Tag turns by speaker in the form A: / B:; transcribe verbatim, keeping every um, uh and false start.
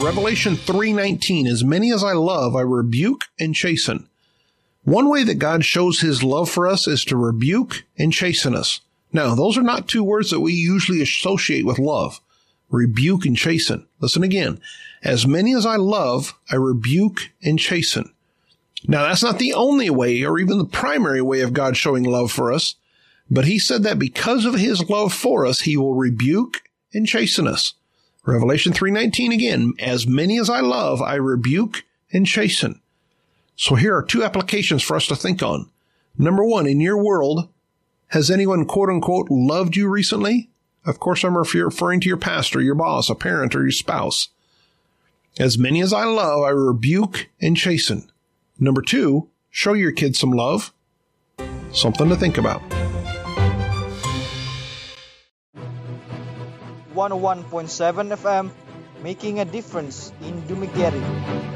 A: Revelation three nineteen, as many as I love, I rebuke and chasten. One way that God shows his love for us is to rebuke and chasten us. Now, those are not two words that we usually associate with love. Rebuke and chasten. Listen again. As many as I love, I rebuke and chasten. Now, that's not the only way or even the primary way of God showing love for us, but he said that because of his love for us, he will rebuke and chasten us. Revelation three nineteen again, as many as I love, I rebuke and chasten. So here are two applications for us to think on. Number one, in your world, has anyone, quote unquote, loved you recently? Of course, I'm referring to your pastor, your boss, a parent, or your spouse. As many as I love, I rebuke and chasten. Number two, show your kids some love. Something to think about.
B: one oh one point seven F M, making a difference in Dumaguete.